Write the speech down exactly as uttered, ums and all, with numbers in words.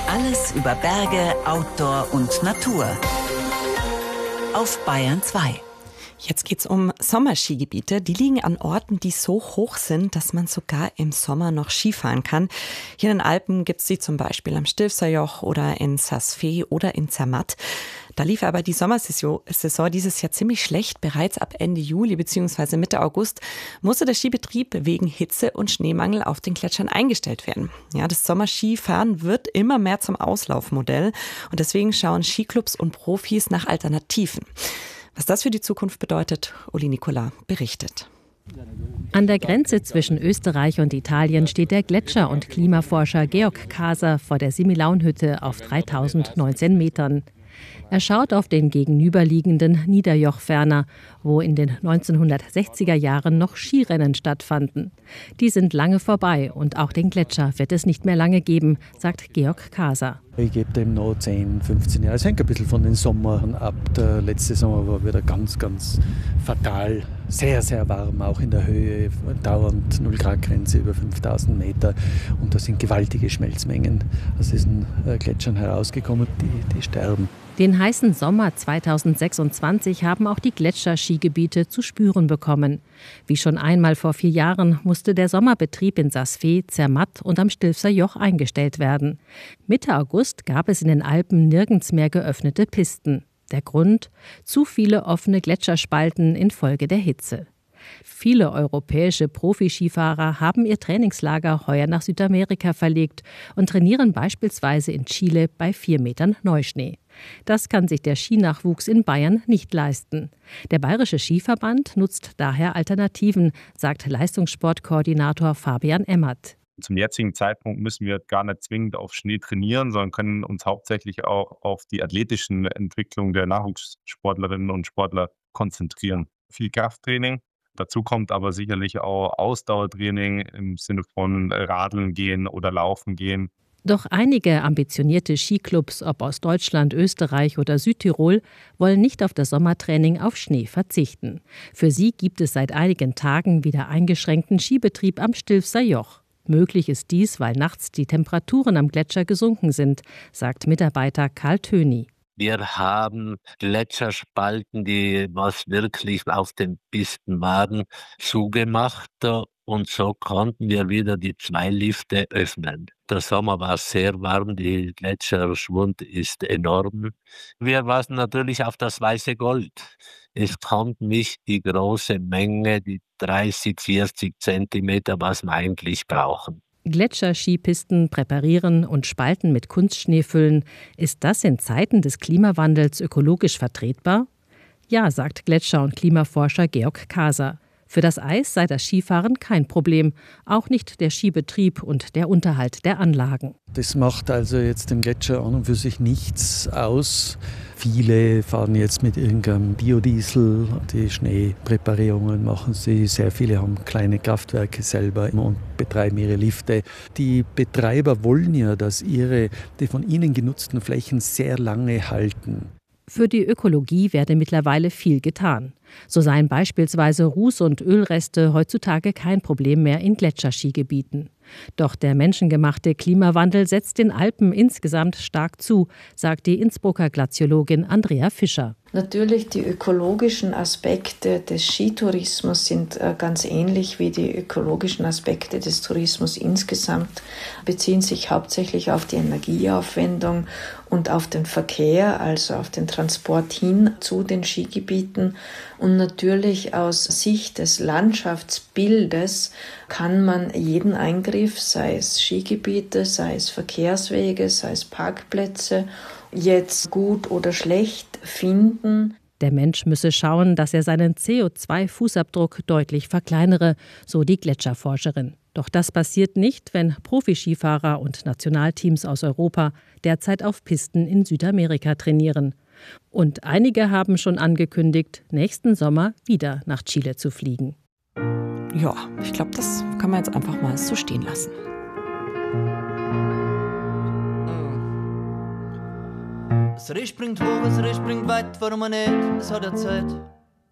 Alles über Berge, Outdoor und Natur. Auf Bayern zwei. Jetzt geht's um Sommerskigebiete. Die liegen an Orten, die so hoch sind, dass man sogar im Sommer noch Skifahren kann. Hier in den Alpen gibt's sie zum Beispiel am Stilfserjoch oder in Saas-Fee oder in Zermatt. Da lief aber die Sommersaison Saison dieses Jahr ziemlich schlecht. Bereits ab Ende Juli bzw. Mitte August musste der Skibetrieb wegen Hitze und Schneemangel auf den Gletschern eingestellt werden. Ja, das Sommerskifahren wird immer mehr zum Auslaufmodell und deswegen schauen Skiclubs und Profis nach Alternativen. Was das für die Zukunft bedeutet, Uli Nicola berichtet. An der Grenze zwischen Österreich und Italien steht der Gletscher- und Klimaforscher Georg Kaser vor der Similaunhütte auf dreitausendneunzehn Metern. Er schaut auf den gegenüberliegenden Niederjoch-Ferner, wo in den neunzehnhundertsechziger Jahren noch Skirennen stattfanden. Die sind lange vorbei und auch den Gletscher wird es nicht mehr lange geben, sagt Georg Kaser. Ich gebe dem noch zehn, fünfzehn Jahre. Es hängt ein bisschen von den Sommern ab. Der letzte Sommer war wieder ganz, ganz fatal. Sehr, sehr warm, auch in der Höhe, dauernd null Grad Grenze über fünftausend Meter. Und da sind gewaltige Schmelzmengen aus diesen Gletschern herausgekommen, die, die sterben. Den heißen Sommer zweitausendsechsundzwanzig haben auch die Gletscherskigebiete zu spüren bekommen. Wie schon einmal vor vier Jahren musste der Sommerbetrieb in Saas-Fee, Zermatt und am Stilfserjoch eingestellt werden. Mitte August gab es in den Alpen nirgends mehr geöffnete Pisten. Der Grund? Zu viele offene Gletscherspalten infolge der Hitze. Viele europäische Profiskifahrer haben ihr Trainingslager heuer nach Südamerika verlegt und trainieren beispielsweise in Chile bei vier Metern Neuschnee. Das kann sich der Skinachwuchs in Bayern nicht leisten. Der Bayerische Skiverband nutzt daher Alternativen, sagt Leistungssportkoordinator Fabian Emmert. Zum jetzigen Zeitpunkt müssen wir gar nicht zwingend auf Schnee trainieren, sondern können uns hauptsächlich auch auf die athletischen Entwicklungen der Nachwuchssportlerinnen und Sportler konzentrieren. Viel Krafttraining. Dazu kommt aber sicherlich auch Ausdauertraining im Sinne von Radeln gehen oder Laufen gehen. Doch einige ambitionierte Skiclubs, ob aus Deutschland, Österreich oder Südtirol, wollen nicht auf das Sommertraining auf Schnee verzichten. Für sie gibt es seit einigen Tagen wieder eingeschränkten Skibetrieb am Stilfserjoch. Möglich ist dies, weil nachts die Temperaturen am Gletscher gesunken sind, sagt Mitarbeiter Karl Töni. Wir haben Gletscherspalten, die was wirklich auf den Pisten waren, zugemacht. Und so konnten wir wieder die zwei Lifte öffnen. Der Sommer war sehr warm, der Gletscherschwund ist enorm. Wir warten natürlich auf das weiße Gold. Es kommt nicht die große Menge, die dreißig, vierzig Zentimeter, was wir eigentlich brauchen. Gletscherskipisten präparieren und Spalten mit Kunstschnee füllen. Ist das in Zeiten des Klimawandels ökologisch vertretbar? Ja, sagt Gletscher- und Klimaforscher Georg Kaser. Für das Eis sei das Skifahren kein Problem, auch nicht der Skibetrieb und der Unterhalt der Anlagen. Das macht also jetzt dem Gletscher an und für sich nichts aus. Viele fahren jetzt mit irgendeinem Biodiesel, die Schneepräparierungen machen sie. Sehr viele haben kleine Kraftwerke selber und betreiben ihre Lifte. Die Betreiber wollen ja, dass ihre, die von ihnen genutzten Flächen sehr lange halten. Für die Ökologie werde mittlerweile viel getan. So seien beispielsweise Ruß- und Ölreste heutzutage kein Problem mehr in Gletscherskigebieten. Doch der menschengemachte Klimawandel setzt den Alpen insgesamt stark zu, sagt die Innsbrucker Glaziologin Andrea Fischer. Natürlich, die ökologischen Aspekte des Skitourismus sind ganz ähnlich wie die ökologischen Aspekte des Tourismus insgesamt, beziehen sich hauptsächlich auf die Energieaufwendung und auf den Verkehr, also auf den Transport hin zu den Skigebieten. Und natürlich aus Sicht des Landschaftsbildes kann man jeden Eingriff, sei es Skigebiete, sei es Verkehrswege, sei es Parkplätze, jetzt gut oder schlecht finden. Der Mensch müsse schauen, dass er seinen C O zwei Fußabdruck deutlich verkleinere, so die Gletscherforscherin. Doch das passiert nicht, wenn Profiskifahrer und Nationalteams aus Europa derzeit auf Pisten in Südamerika trainieren. Und einige haben schon angekündigt, nächsten Sommer wieder nach Chile zu fliegen. Ja, ich glaube, das kann man jetzt einfach mal so stehen lassen. Das Riss springt hoch, das Riss springt weit, warum man nicht, das hat er Zeit.